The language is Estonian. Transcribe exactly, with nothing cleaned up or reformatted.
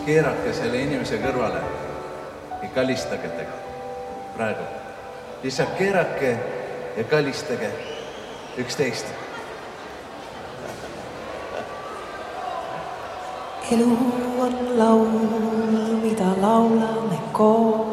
keerake selle inimese kõrvale ja kallistage tega praegu. Lihtsalt keerake ja kallistage üksteist. Elu on laul, mida laulame koos.